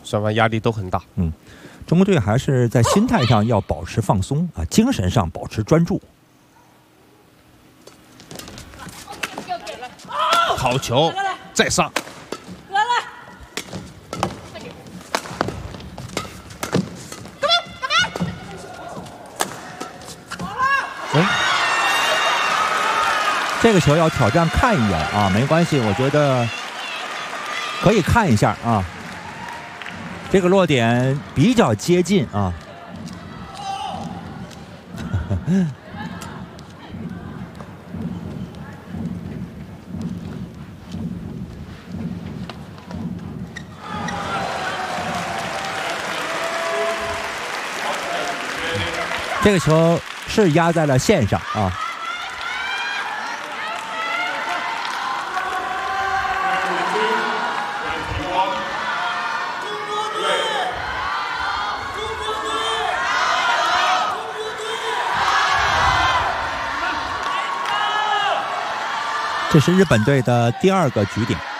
双方压力都很大。 中国队还是在心态上要保持放松啊，精神上保持专注。 好球，再上。 这个球要挑战看一眼啊，没关系，我觉得可以看一下啊。这个落点比较接近啊。这个球是压在了线上啊。这是日本队的第2个局点。